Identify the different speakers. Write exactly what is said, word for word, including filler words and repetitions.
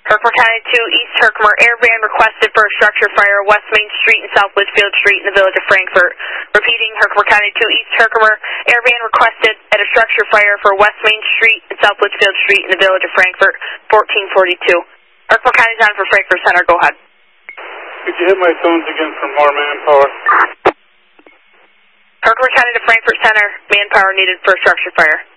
Speaker 1: Herkimer County two, East Herkimer, air van requested for a structure fire, West Main Street and South Litchfield Street in the village of Frankfort. Repeating, Herkimer County two, East Herkimer, air van requested at a structure fire for West Main Street and South Litchfield Street in the village of Frankfort, fourteen forty-two. Herkimer County's on for Frankfort Center, go ahead.
Speaker 2: Could you hit my phones again for more manpower?
Speaker 1: Herkimer County to Frankfort Center, manpower needed for a structure fire.